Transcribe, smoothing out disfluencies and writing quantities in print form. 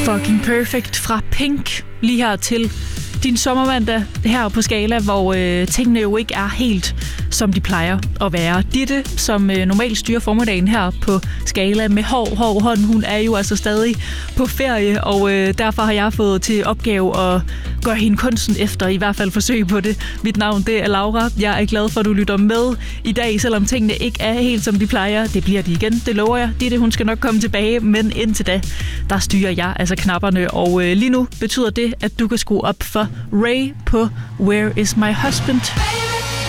Fucking Perfect fra Pink lige her til din sommermandag her på Skala, hvor tingene jo ikke er helt, som de plejer at være. Ditte, som normalt styrer formiddagen her på Skala med hård hånd, hun er jo altså stadig på ferie, og derfor har jeg fået til opgave at gøre hende kunsten efter, i hvert fald forsøg på det. Mit navn, det er Laura. Jeg er glad for, at du lytter med i dag, selvom tingene ikke er helt, som de plejer. Det bliver de igen, det lover jeg. Ditte, hun skal nok komme tilbage, men indtil da, der styrer jeg altså knapperne, og lige nu betyder det, at du kan skrue op for Ray på Where Is My Husband?